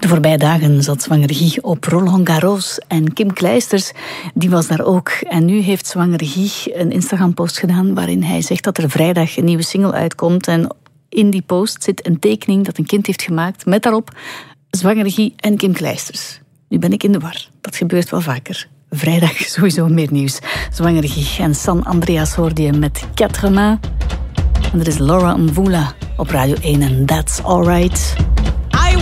De voorbije dagen zat Zwanger Guy op Roland Garros en Kim Kleisters, die was daar ook. En nu heeft Zwanger Guy een Instagram-post gedaan waarin hij zegt dat er vrijdag een nieuwe single uitkomt. En in die post zit een tekening dat een kind heeft gemaakt met daarop Zwanger Guy en Kim Kleisters. Nu ben ik in de war. Dat gebeurt wel vaker. Vrijdag sowieso meer nieuws. Zwanger Guy en San Andreas hoorde je met Quatre Mains. En er is Laura Mvula op Radio 1 en That's Alright.